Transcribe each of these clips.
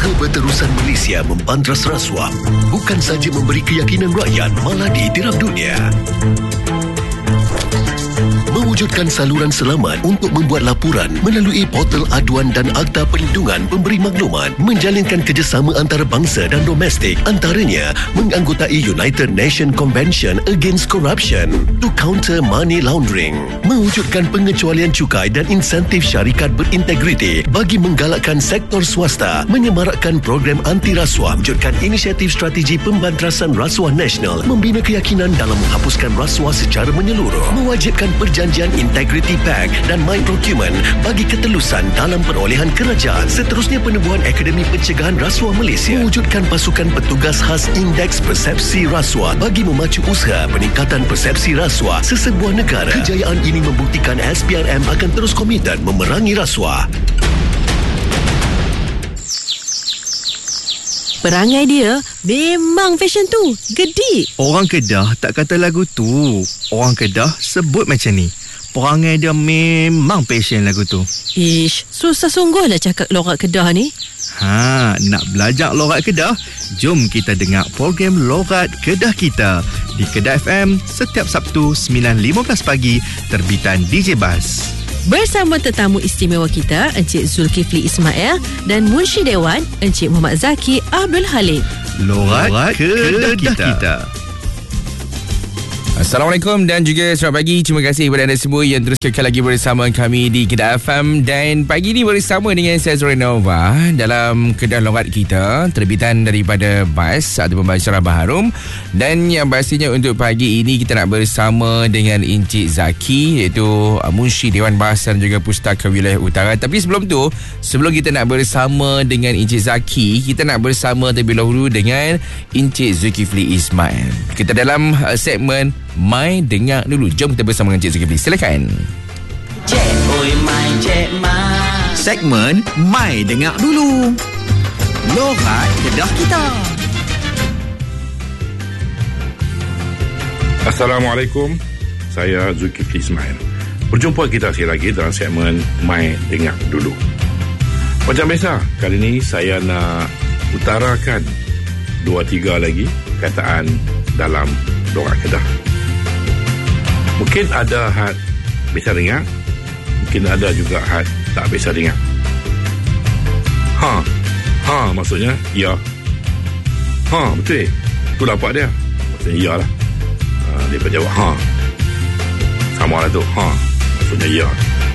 Usaha Berterusan Malaysia membantras rasuah bukan sahaja memberi keyakinan rakyat, malah diiktiraf dunia. Mewujudkan saluran selamat untuk membuat laporan melalui portal aduan dan Akta Perlindungan Pemberi Maklumat, menjalinkan kerjasama antarabangsa dan domestik, antaranya menganggotai United Nations Convention Against Corruption to counter money laundering, mewujudkan pengecualian cukai dan insentif syarikat berintegriti bagi menggalakkan sektor swasta, menyemarakkan program anti rasuah, wujudkan inisiatif strategi pembantrasan rasuah nasional, membina keyakinan dalam menghapuskan rasuah secara menyeluruh, mewajibkan perjanjian Integrity Pact dan My Procurement bagi ketelusan dalam perolehan kerajaan. Seterusnya, penubuhan Akademi Pencegahan Rasuah Malaysia, mewujudkan pasukan petugas khas Indeks Persepsi Rasuah bagi memacu usaha peningkatan persepsi rasuah sesebuah negara. Kejayaan ini membuktikan SPRM akan terus komited memerangi rasuah. Perangai dia memang fashion tu gedik. Orang Kedah tak kata lagu tu. Orang Kedah sebut macam ni. Perangai dia memang passion lagu tu. Ish, susah sungguh lah cakap lorat Kedah ni. Nak belajar lorat Kedah? Jom kita dengar program Lorat Kedah Kita di Kedah FM setiap Sabtu 9.15 pagi, terbitan DJ Bas. Bersama tetamu istimewa kita, Encik Zulkifli Ismail dan Munshi Dewan, Encik Muhammad Zaki Abdul Halid. Lorat Kedah Kita. Assalamualaikum dan juga selamat pagi. Terima kasih kepada anda semua yang terus kekal lagi bersama kami di Kedah FM. Dan pagi ini bersama dengan saya Zorinova dalam Kedah Lorat Kita, terbitan daripada BAS atau Pembasaran Baharum. Dan yang pastinya untuk pagi ini kita nak bersama dengan Encik Zaki, iaitu Munshi Dewan Bahasa dan juga Pustaka Wilayah Utara. Tapi sebelum tu, sebelum kita nak bersama dengan Encik Zaki, kita nak bersama terlebih dahulu dengan Encik Zulkifli Ismail. Kita dalam segmen My Dengar Dulu. Jom kita bersama dengan Encik Zulkifli. Silakan. Segmen My Dengar Dulu. Lorat Kedah Kita. Assalamualaikum. Saya Zulkifli Ismail. Berjumpa kita sekali lagi dalam segmen My Dengar Dulu. Macam biasa, kali ini saya nak utarakan 2-3 lagi kataan dalam lorat Kedah. Mungkin ada had bisa dengar, mungkin ada juga had tak bisa dengar. Maksudnya ya. Betul. Tu dapat dia. Maksudnya ya lah. Dia berjawab sama lah tu. Maksudnya ya.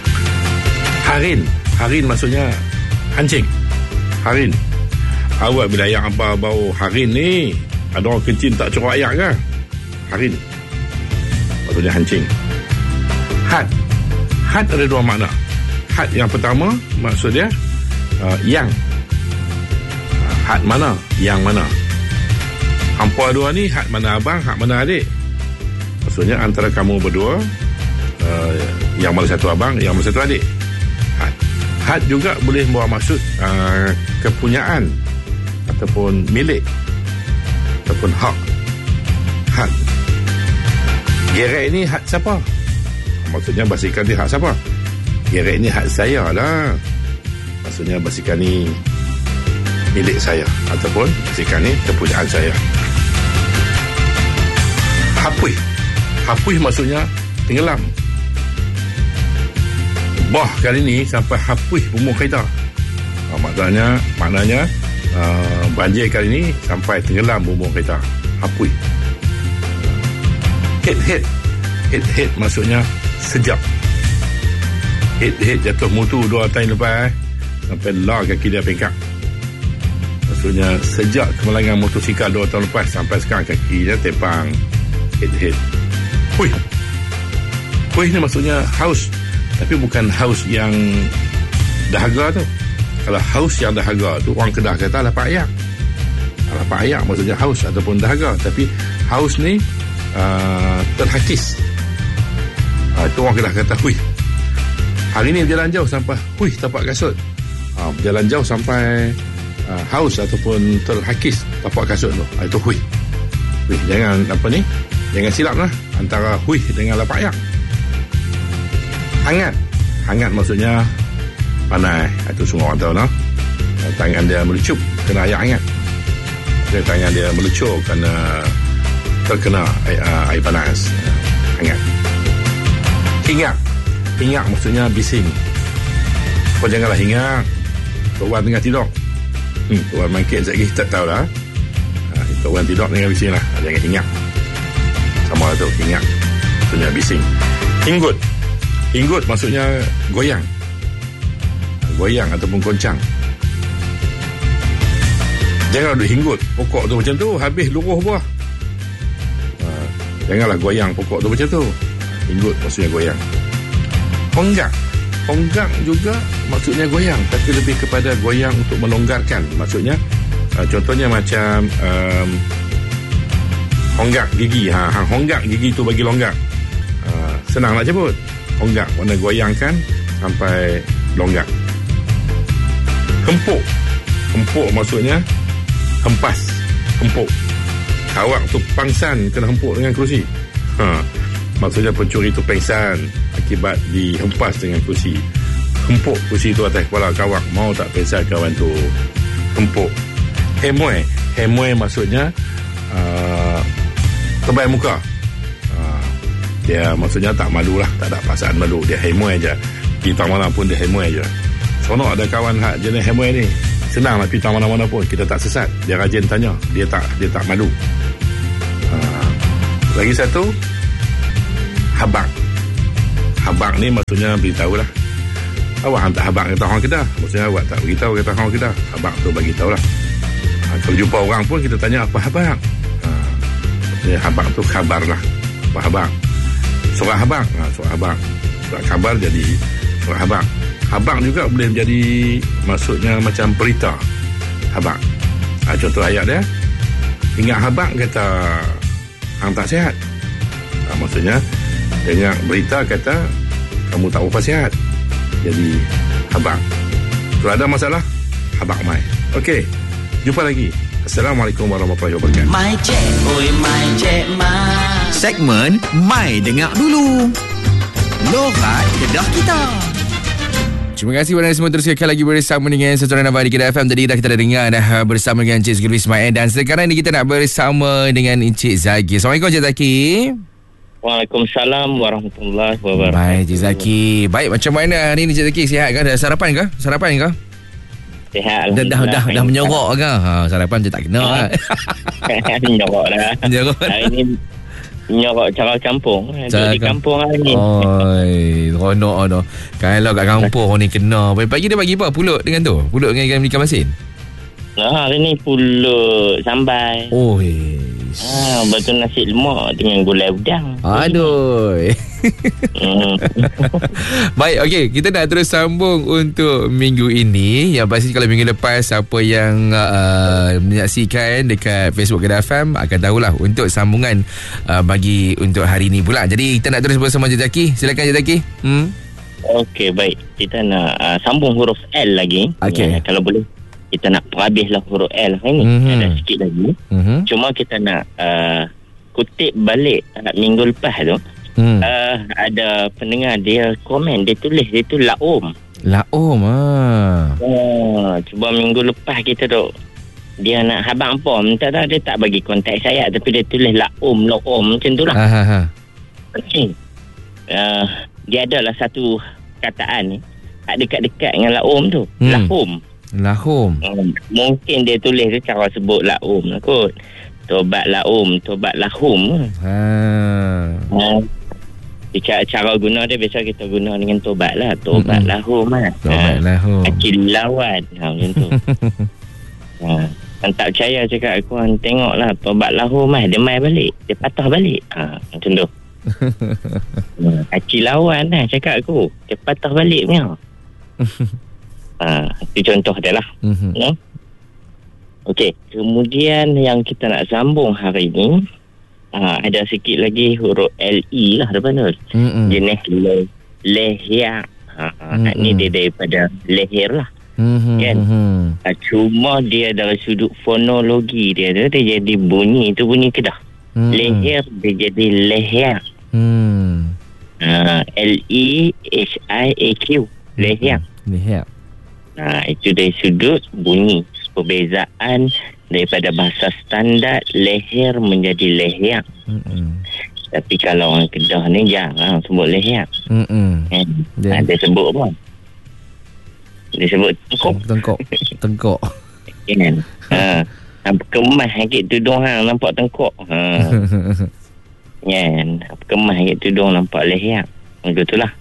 Harin maksudnya hancing. Harin. Awak bila ayat apa bau harin ni, ada orang kecil tak curah ayat ke? Harin maksudnya hancing. Had ada 2 makna. Had yang pertama maksudnya yang. Had mana? Yang mana? Hampa dua ni, had mana abang, had mana adik. Maksudnya antara kamu berdua, yang mana satu abang, yang mana satu adik. Had juga boleh membawa maksud kepunyaan ataupun milik ataupun hak. Had. Gerek ni hak siapa? Maksudnya basikal ni hak siapa? Gerek ni hak saya lah. Maksudnya basikal ni milik saya ataupun basikal ni kepunyaan saya. Hapuih maksudnya tenggelam. Bah kali ni sampai hapuih bumbu kereta. Maknanya banjir kali ni sampai tenggelam bumbu kereta. Hapuih. Hit maksudnya sejak. Hit jatuh mutu 2 tahun lepas sampai lah kaki dia pengkak. Maksudnya sejak kemalangan motosikal 2 tahun lepas sampai sekarang kaki dia tepang. Hit. Puih ni maksudnya haus, tapi bukan haus yang dahaga tu. Kalau haus yang dahaga tu, orang Kedah kata lapar ayak. Lapar ayak maksudnya haus ataupun dahaga. Tapi haus ni terhakis. Itu orang Kedah kata hui. Hari ni berjalan jauh sampai hui tapak kasut. Berjalan jauh sampai haus ataupun terhakis tapak kasut tu. Itu hui. Jangan jangan silap lah antara hui dengan lapar ayak. Hangat maksudnya panas. Itu semua orang tahu. tangan dia melecup kena air hangat. Tangan dia melucur kerana terkena air panas hangat. Hinggap maksudnya bising. Kau janganlah hinggap Tok Wan tengah tidur. Tok Wan main sekejap lagi tak tahulah. Tok Wan tidur dengan bising lah. Jangan hinggap. Sama lah tu, hinggap maksudnya bising. Hinggut maksudnya goyang ataupun goncang. Janganlah duk hinggut pokok tu macam tu, habis luruh buah. Janganlah goyang pokok tu macam tu. Hinggut maksudnya goyang. Honggak juga maksudnya goyang, tapi lebih kepada goyang untuk melonggarkan. Maksudnya contohnya macam honggak gigi. Honggak gigi tu bagi longgar. Senang nak sebut. Honggak makna goyangkan sampai longgar. Hempuk maksudnya hempas. Awak tu pangsan kena hempuk dengan kerusi. Maksudnya pencuri tu pengsan akibat dihempas dengan kerusi. Hempuk kerusi tu atas kepala kawak. Mau tak pengsan kawan tu. Hempuk. Hemoi maksudnya tebal muka. Dia maksudnya tak malu lah, tak ada perasaan malu. Dia hemoi aja. Pergi tak mana pun dia hemoi aja. Seronok ada kawan jenis hemoi ni. Senang nak pergi tak mana-mana pun, kita tak sesat. Dia rajin tanya, dia tak malu. Lagi satu, habang ni maksudnya beritahu lah. Awak hantar habang kata orang Kedah, maksudnya awak tak beritahu kata orang Kedah. Habang tu beritahu lah. Kalau jumpa orang pun kita tanya apa habang. Maksudnya habang tu khabar lah. Apa habang? Surat habang. Surat khabar jadi surat habang. Habang juga boleh menjadi maksudnya macam berita. Habang. Contoh ayat dia. Ingat habang kata hang tak sihat. Maksudnya dengar berita kata kamu tak berapa sihat. Jadi habang. Kalau ada masalah, habang mai. Okey. Jumpa lagi. Assalamualaikum warahmatullahi wabarakatuh. My Cik Mai. Segmen Mai Dengar Dulu. Logat Kedah Kita. Terima kasih kepada semua, terus kekal lagi bersama dengan Sasaran Nava di Kedah FM. Tadi dah kita dah dengar bersama dengan Encik Zulkifli Ismail, dan sekarang ni kita nak bersama dengan Encik Zaki. Assalamualaikum Encik Zaki. Waalaikumsalam warahmatullahi wabarakatuh. Baik Encik Zaki. Baik, macam mana hari ni Encik Zaki? Sihat ke? Dah sarapan ke? Sihat. Dah menyorok ke? Sarapan je tak kena. Menyorok dah. Hari ni menyorok cara kampung. Di kampung hari ni. Oi, seronok tu. Kalau kat kampung ni kena. Pagi dia bagi apa? Pulut dengan tu? Pulut dengan ikan masin? Hari ni pulut sambal. Oi. Betul nasi lemak dengan gulai udang. Aduh. Baik, okey, kita nak terus sambung untuk minggu ini. Yang pasti kalau minggu lepas siapa yang menyaksikan dekat Facebook Kedah FM akan tahulah untuk sambungan bagi untuk hari ini pula. Jadi kita nak terus bersama Encik Zaki. Silakan Encik Zaki. Okey, baik. Kita nak sambung huruf L lagi. Okey. Kalau boleh kita nak habislah huruf L hari ni. Ada sikit lagi. Cuma kita nak kutip balik minggu lepas tu. Ada pendengar dia komen, dia tulis dia tu laum. Cuba minggu lepas kita tu dia nak habang apa, minta tak, dia tak bagi kontak saya, tapi dia tulis laum macam tu lah. Okay. Dia adalah satu kataan ni tak dekat-dekat dengan laum tu. Lahum. Mungkin dia tulis tu cara sebut laum lah kot. Tobat laum, tobat lahum. Cara guna dia biasa kita guna dengan tobat lah. Tobat lahum lah. Tobat lahum. Akil lawan. Macam tu. Tak percaya cakap aku, tengoklah tobat lahum lah. Dia mai balik. Dia patah balik. Macam tu. Akil lawan lah cakap aku. Dia patah balik punya. Itu contoh dia lah. No? Okey, kemudian yang kita nak sambung hari ni, ada sikit lagi huruf LE lah depan tu. Jenis lehia. Ni dia daripada leher lah. Kan? Cuma dia dari sudut fonologi dia tu, dia jadi bunyi tu bunyi Kedah. Leher dia jadi lehia. Lehiaq. Lehiaq. Itu dari sudut bunyi. Perbezaan daripada bahasa standard leher menjadi leher. Tapi kalau orang Kedah ni jarang sebut leher. Dia sebut apa? Dia sebut Tengkok. Kan? Kemas sikit tudung hang nampak tengkok. Kan? Kemas sikit tudung nampak leher. Begitulah.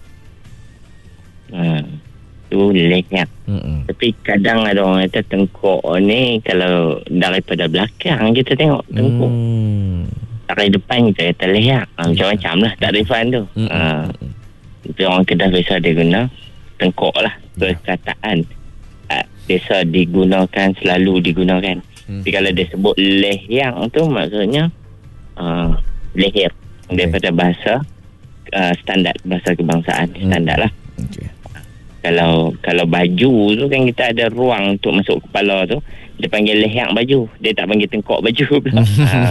Tu leher. Tapi kadang ada orang kata tengkok ni kalau daripada belakang kita tengok tengkok. Dari depan kita kata leher. Macam-macam lah takrifan tu. Tapi orang Kedah biasa dia guna tengkok lah. Perkataan biasa digunakan, selalu digunakan. Tapi kalau dia sebut leher tu maksudnya leher daripada bahasa standard, bahasa kebangsaan standard lah. Kalau baju tu kan kita ada ruang untuk masuk kepala tu, dia panggil leher baju, dia tak panggil tengkok baju pula.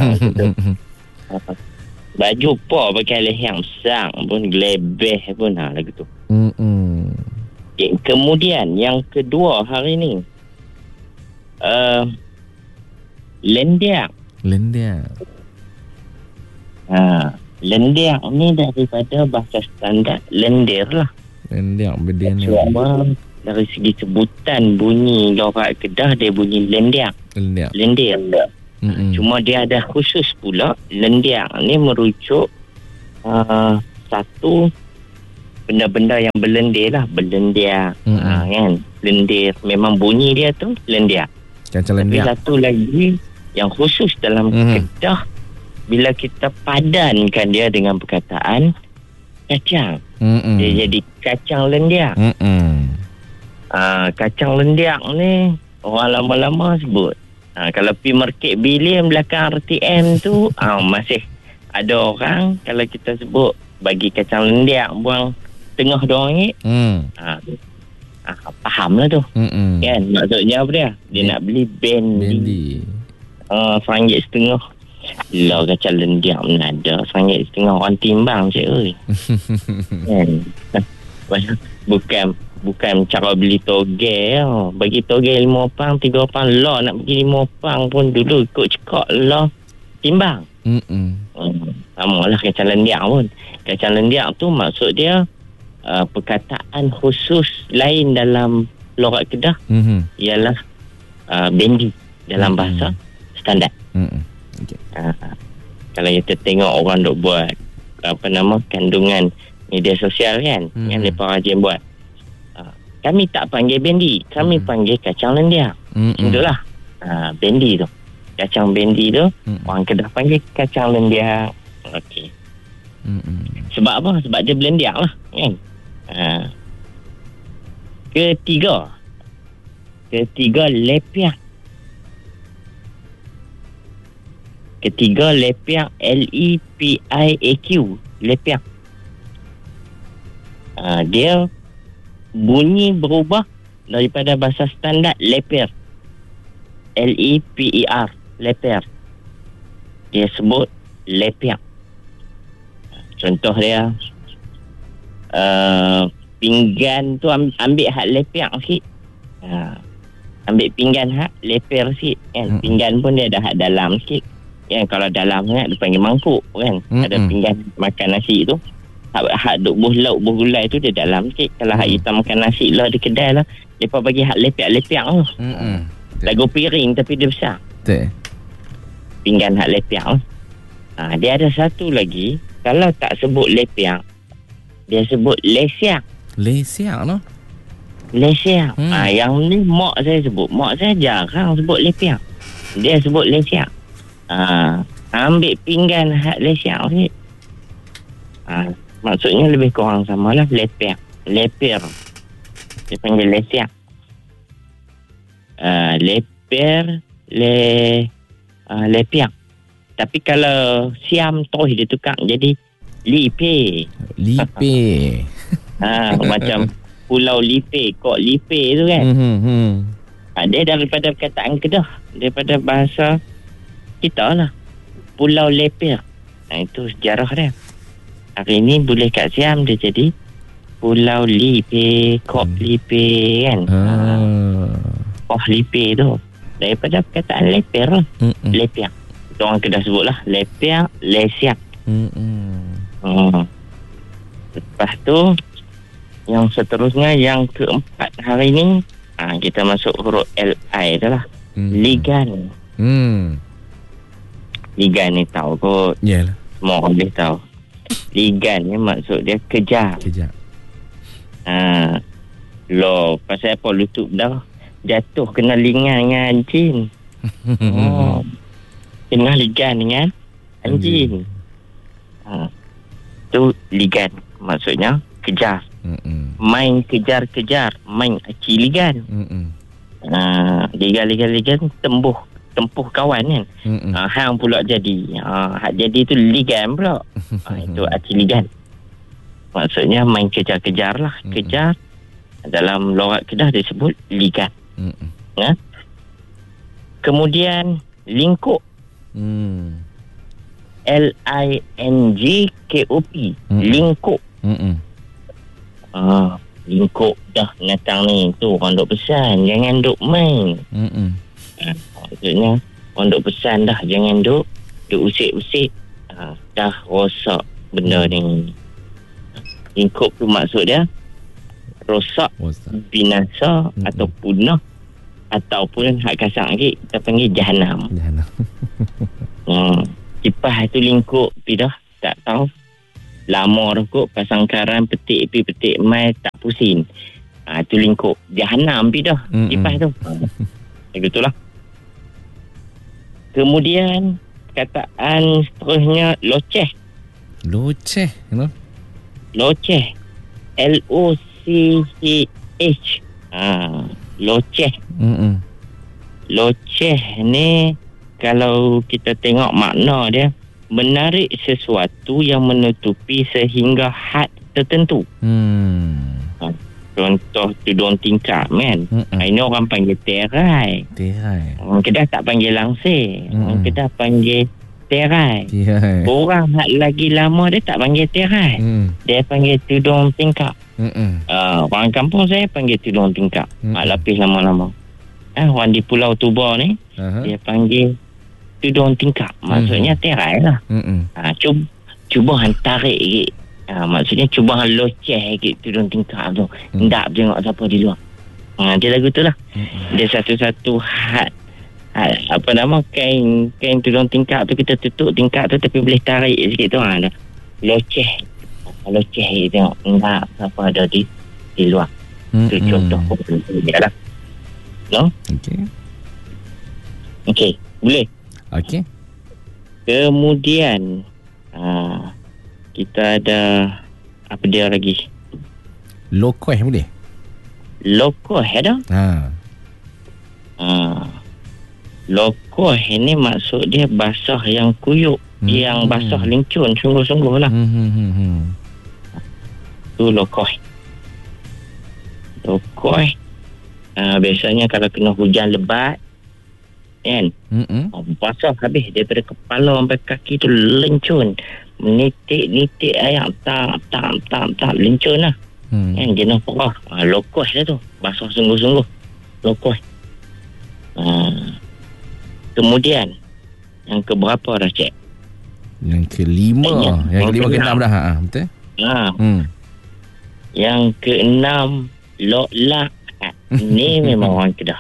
Baju apa pakai leher besar pun, gelebeh pun lagu tu. Kemudian yang kedua hari ni lendiak. Lendiak ni daripada bahasa standard lendir lah. Lendiak berdin. Cuma dari segi sebutan bunyi lorat Kedah dia bunyi lendiak. Lendir. Cuma dia ada khusus pula. Lendiak ni merujuk satu benda-benda yang berlendir lah. Berlendir kan. Lendir. Memang bunyi dia tu lendiak. Tapi satu lagi yang khusus dalam Kedah, bila kita padankan dia dengan perkataan kacang, dia jadi kacang lendiak. Kacang lendiak ni orang lama-lama sebut. Kalau pergi market bilion belakang RTM tu masih ada orang kalau kita sebut bagi kacang lendiak buang tengah RM2. Faham lah tu. Kan maksudnya apa dia? Dia nak beli bendi. RM1.50. Lah kacang lendiak mana ada RM1.50 orang timbang cik oi. Kan? Bukan cara beli toge. Bagi toge RM5, RM3. Lah nak bagi RM5 pun dulu ikut cekak lah timbang. Sama lah kacang lendiak pun. Kacang lendiak tu maksud dia perkataan khusus lain dalam lorat Kedah ialah bendi dalam bahasa standard. Kalau kita tengok orang duk buat kandungan media sosial kan, yang mereka rajin buat, kami tak panggil bendi, kami panggil kacang lendiak. Itulah bendi tu, kacang bendi tu orang Kedah panggil kacang lendiak. Okey. Sebab apa? Sebab dia belendiak lah kan. Ketiga lepiak. Lepiak, L-E-P-I-A-Q, lepiak. Dia bunyi berubah daripada bahasa standard leper, L-E-P-E-R, leper. Dia sebut lepiak. Contoh dia pinggan tu ambil hak lepiak sikit. Ambil pinggan hak leper sikit kan. Pinggan pun dia ada hak dalam sikit kan. Kalau dalam sangat dia panggil mangkuk kan. Ada pinggan makan nasi tu, hak duk buh lauk buh gulai tu dia dalam sikit. Kalau hak hitam makan nasi lah di kedai lah, mereka bagi hak lepiak tu. Lagu piring tapi dia besar. Pinggan hak lepiak tu. Dia ada satu lagi, kalau tak sebut lepiak, dia sebut lesiak. Lesiak lah. Lesiak. Yang ni mak saya sebut. Mak saya jarang sebut lepiak. Dia sebut lesiak. Ambil pinggan hak lesiak ni. Maksudnya lebih kurang sama lah. Leper. Dia panggil lesiak. Leper. Lepiak. Tapi kalau siam toh dia tukar jadi lipe. Macam Pulau Lipe, Kok Lipe tu kan. Dia daripada perkataan Kedah, daripada bahasa kita lah, Pulau Leper. Itu sejarah dia. Hari ni boleh kat Siam dia jadi Pulau Lipe, Kok Lipe kan. tokoh lipir tu. Daripada perkataan leper lah. Leper. Itu orang Kedah sebut lah. Leper, lesiak. Lepas tu, yang seterusnya, yang keempat hari ni, kita masuk huruf L-I tu lah. Ligan. Ligan ni tahu kot. Yalah. Semua orang boleh tahu. Ligan ni maksud dia kejar. Loh, pasal apa lutut dah jatuh kena lingan dengan anjing. Kena ligan dengan anjing. Tu ligan maksudnya kejar. Main kejar-kejar, main aci ligan. Ligan tempuh kawan kan. Hang pula jadi. Hak jadi tu ligan pula. Itu aci ligan. Maksudnya main kejar-kejar lah. Kejar. Dalam logat Kedah disebut ligan. Kemudian lingkup. L-I-N-G-K-O-P. Lingkup. Lingkup dah datang ni. Tu orang duk pesan. Jangan duk main. Maksudnya orang duk pesan dah. Jangan duk usik-usik. Dah rosak benda ni. Lingkup tu maksud dia rosak, binasa atau punah, ataupun hak kasar lagi kita panggil jahanam. Kipas tu lingkup dah tak tahu lama dah kot pasang karan petik mai tak pusing. Tu lingkup jahanam dah kipas tu. Begitulah. Kemudian kataan seterusnya loceh. Loceh. Loceh. L-O-C-H. Loceh. Loceh ni kalau kita tengok makna dia, menarik sesuatu yang menutupi sehingga had tertentu. Contoh tudung tingkap kan. Ini orang panggil terai. Orang Kedah tak panggil langsir. Orang Kedah panggil terai. Orang hak lagi lama dia tak panggil terai. Dia panggil tudung tingkap. Orang kampung saya panggil tudung tingkap. Lapis lama-lama. Orang di Pulau Tuba ni dia panggil tudung tingkap. Maksudnya terai lah. Cuba hang tarik sikit. Maksudnya cuba hang loceh sikit tudung tingkap tu. Hendak tengok siapa di luar. Dia lagu tu lah. Dia satu-satu had apa nama kain tudung tingkap tu, kita tutup tingkap tu tapi boleh tarik sikit tu. Loceh tengok enggak apa ada di luar. Itu contoh dia lah. No? Okey, boleh. Okey. Kemudian kita ada apa dia lagi? Lokoh boleh? Lokoh ada? Lokoh ini maksud dia basah yang kuyuk, yang basah lincun sungguh-sungguh lah. Tu lokoh. Biasanya kalau kena hujan lebat kan, basah habis daripada kepala sampai kaki tu lincun, nitik air tak lincun lah. Kan jenis perah. Lokoh lah tu, basah sungguh-sungguh. Lokoh. Kemudian yang keberapa dah cik? Yang kelima. Yang kelima ke-6 dah. Betul? Yang ke-6 lok-lak. Ni memang orang Kedah.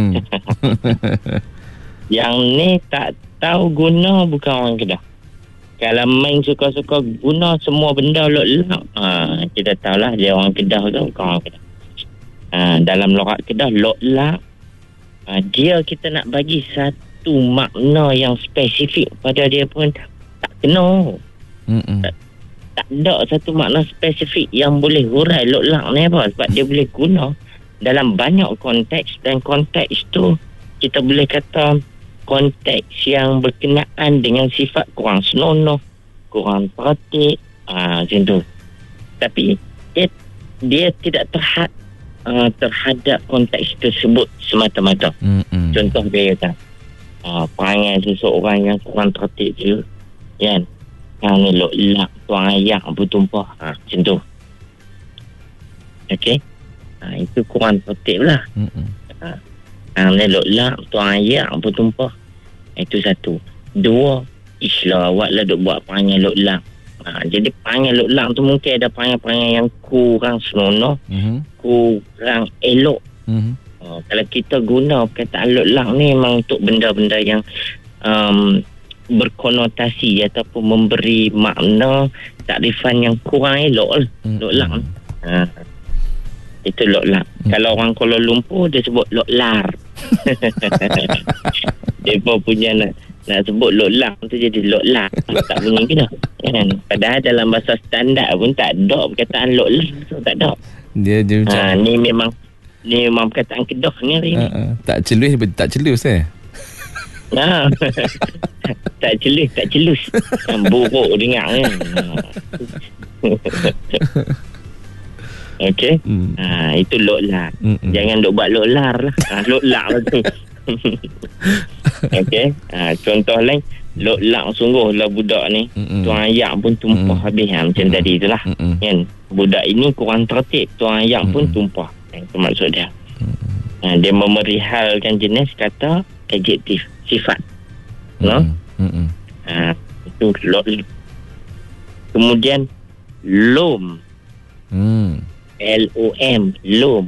Yang ni tak tahu guna bukan orang Kedah. Kalau main suka-suka guna semua benda lok-lak, kita tahulah dia orang Kedah tu bukan orang Kedah. Dalam logat Kedah lok-lak, dia kita nak bagi satu makna yang spesifik pada dia pun tak kena. Tak ada satu makna spesifik yang boleh hurai lok-lak ni apa, sebab dia boleh guna dalam banyak konteks, dan konteks tu kita boleh kata konteks yang berkenaan dengan sifat kurang senonoh, kurang tertib, macam tu. Tapi dia tidak terhadap konteks tersebut semata-mata. Contoh dia kata perangai seseorang yang kurang tertib je kan, yang ni lok-lak tuang ayak bertumpah, macam tu. Okey, itu kurang tertib lah. Ni loklak, tuan ayak pun tumpah. Itu satu. Dua, islah awak lah duk buat perangai loklak. Jadi perangai loklak tu mungkin ada perangai-perangai yang kurang senonoh, kurang elok. Kalau kita guna perkataan loklak ni memang untuk benda-benda yang berkonotasi ataupun memberi makna takrifan yang kurang elok lah. Loklak. Itu loklak. Kalau orang Kuala Lumpur dia sebut loklar. Dia pun punya nak sebut loklak tu jadi loklak. Tak bunyi ke dah kan? Padahal dalam bahasa standard pun tak ada perkataan loklak tu, tak ada. Dia macam ni memang perkataan Kedah ni hari ni. Tak celus Tak celus buruk dengar kan. Okey. Itu loklak. Jangan duk buat loklar lah. Loklak lah tu. Okey. Contoh lain, loklak sungguh lah budak ni. Tuan ayak pun tumpah habis macam tadi tu lah. Kan? Budak ini kurang tertib, tuan ayak pun tumpah. Itu maksud dia. Dia memerihalkan jenis kata adjektif, sifat. No? Itu loklak. Kemudian lom. LOM, lom.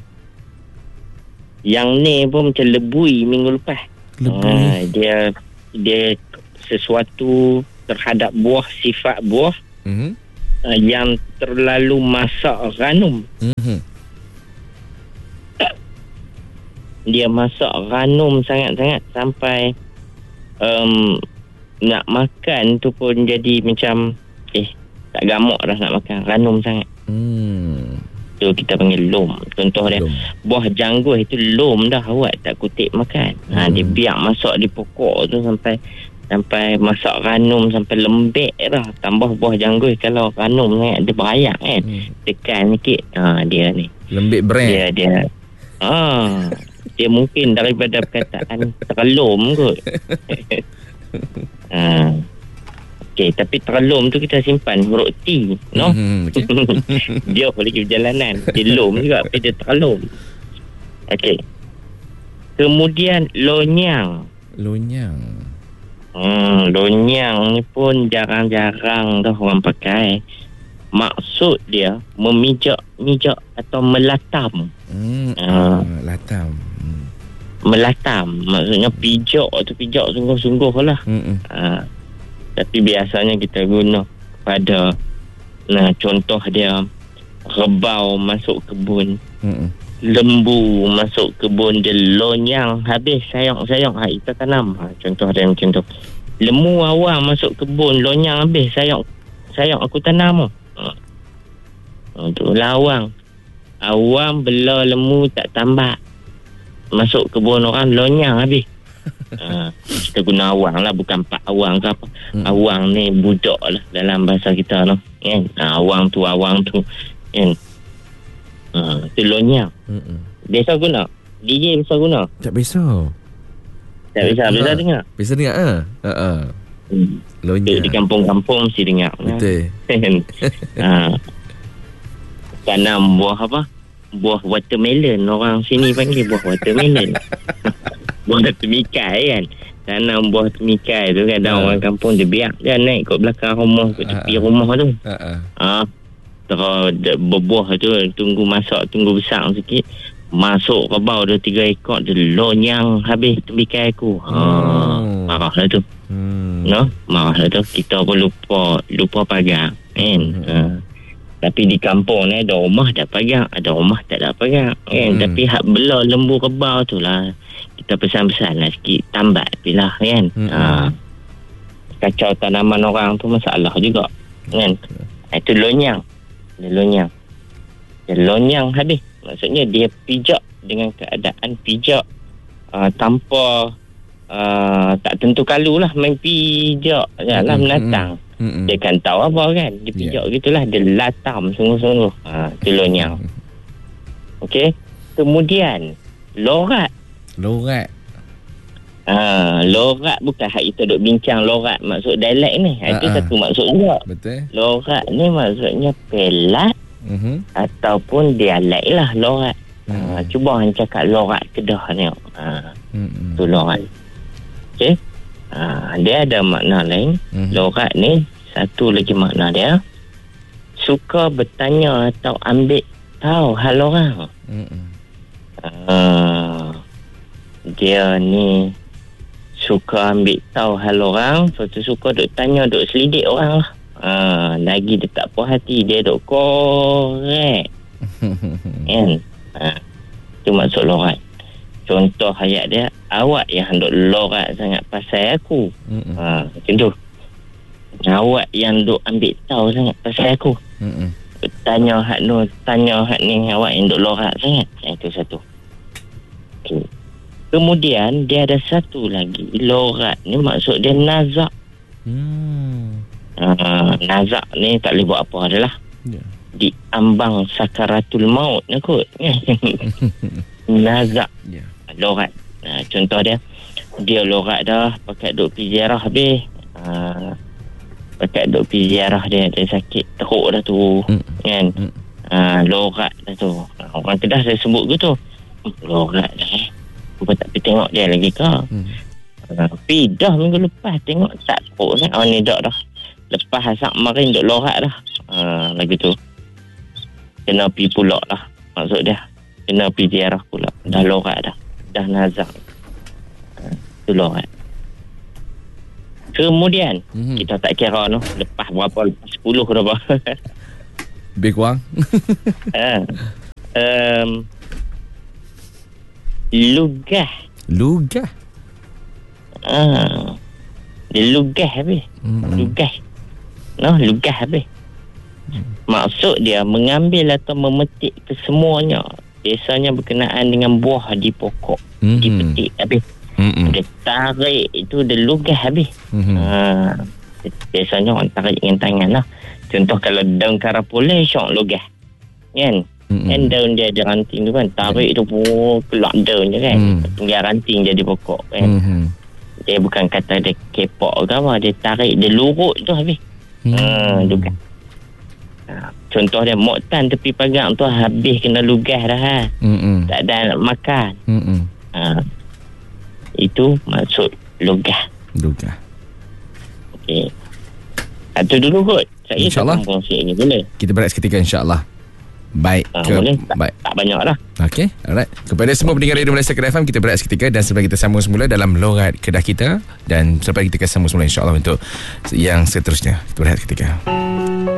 Yang ni pun macam lebui minggu lepas. Dia sesuatu terhadap buah, sifat buah yang terlalu masak ranum. Dia masak ranum sangat-sangat sampai nak makan tu pun jadi macam tak gamuk dah nak makan, ranum sangat. Tu kita panggil lom. Contoh dia buah janggut itu lom dah, awak tak kutip makan. Dia biar masak di pokok tu sampai masak ranum sampai lembek dah. Tambah buah janggut, kalau ranum sangat dia berayak kan. Tekan sikit dia ni lembek brand. Dia mungkin daripada perkataan terlom kot. Okay, tapi terlom tu kita simpan huruf T, no? Okay. Dia pergi perjalanan, dia lom juga, tapi dia terlom. Okey. Kemudian lonyang. Lonyang ni pun jarang-jarang dah orang pakai. Maksud dia memijak atau melatam. Melatam maksudnya pijak sungguh-sungguh lah. Tapi biasanya kita guna pada contoh dia rebau masuk kebun, lembu masuk kebun, dia lonyang habis sayang kita tanam. Contoh dia macam tu. Lembu awang masuk kebun, lonyang habis sayang aku tanam. Tu lah awang bela lembu tak tambak, masuk kebun orang lonyang habis. Kita guna awang lah, bukan pak awang ke apa. Awang ni budak lah dalam bahasa kita, no? Kan? Awang tu kan? Itu lonyang. Biasa guna DJ, biasa guna tak biasa dengar. Biasa dengar lonyang di kampung-kampung mesti dengar. Betul. Tanam buah apa? Buah watermelon, orang sini panggil buah watermelon. Buah temikai kan. Tanam buah temikai tu kadang orang kampung dia biar dia naik kat belakang rumah, kat tepi rumah tu. Terus berbuah tu tunggu masak, tunggu besar sikit, masuk ke bawah 2-3 ekor, dia lonyang habis temikai aku. Marahlah tu. No, marahlah tu. Kita pun lupa pagar kan. Tapi di kampung ni ada rumah dah pagar, ada rumah tak ada pagar kan. Tapi hak bela lembu rebau tu lah kita pesan-pesan lah sikit, tambat pilah kan. Kacau tanaman orang tu masalah juga kan. Itu lonyang. Dia lonyang habis. Maksudnya dia pijak dengan keadaan pijak tanpa tak tentu kalu lah, main pijak lah menatang. Dia kan tahu apa kan, dia pijak gitulah, dia latam sungguh-sungguh. Itu lonyang. Okey. Kemudian lorat bukan hak kita duk bincang lorat maksud dialek ni. Itu satu maksud juga. Betul. Lorat ni maksudnya pelat ataupun dialek lah lorat. Cuba hang cakap lorat Kedah ni. Tu lorat. Okey. Dia ada makna lain. Lorat ni satu lagi makna dia, suka bertanya atau ambil tahu hal orang. Dia ni suka ambil tahu hal orang, tu suka duk tanya, duk selidik orang lah. Lagi dia tak puas hati, dia duk korek. Kan? Itu maksud lorat. Contoh ayat dia, awak yang duk lorat sangat pasal aku. Macam tu. Awak yang duk ambil tahu sangat pasal aku. Tanya hak tu, tanya hak ni, awak yang duk lorat sangat. Itu satu. Okay. Kemudian dia ada satu lagi, lorat ni maksud dia nazak. Nazak ni tak boleh buat apa adalah di ambang sakaratul maut ni kot. Nazak lorat. Contoh dia lorat dah pakai duk pergi ziarah habis. Pakai duk pergi ziarah dia sakit teruk dah tu. Kan? Lorat dah tu. Orang Kedah saya sebut gitu. Lorat dah Aku tak pergi tengok dia lagi ke. Tapi dah minggu lepas tengok tak teruk kan. Ni dah lepas asak marin duk lorat dah. Lagi tu kena pergi pula lah. Maksud dia kena pergi ziarah pula. Dah lorat dah. Dah nazak. Tu lorat. Kemudian kita tak kira no, lepas berapa, lepas 10 ke berapa. Lebih kurang. Lugah. Dia lugah habis. Lugah habis. Maksud dia mengambil atau memetik kesemuanya. Biasanya berkenaan dengan buah di pokok. Dipetik habis. Dia tarik itu, dia lugah habis. Biasanya orang tarik dengan tangan lah. Contoh kalau daun karapula, syok lugah. Kan? Kan daun dia ada ranting tu kan, tarik tu pun keluar daun je kan. Tinggal ranting jadi pokok kan. Dia bukan kata dia kepok ke apa, dia tarik, dia lurut tu habis. Lugah. Contoh dia moktan tepi pagang tu habis kena lugah dah. Tak ada nak makan. Itu maksud lugah. Okey. Itu dulu kot. Saya InsyaAllah. Boleh. Kita berehat seketika insyaAllah. Baik boleh. Tak banyak dah. Okey, alright. Kepada semua pendengar Radio Malaysia Kedah FM, kita berehat seketika dan sebelum kita sambung semula dalam lorat Kedah kita, dan selepas kita akan sambung semula insyaAllah untuk yang seterusnya. Kita berehat seketika.